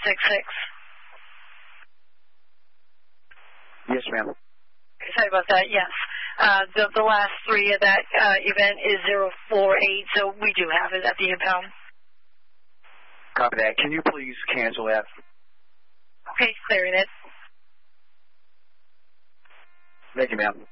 766. Yes, ma'am. Sorry about that, yes. The last three of that event is 048, so we do have it at the impound. Copy that. Can you please cancel that? Okay, clearing it. Thank you, ma'am.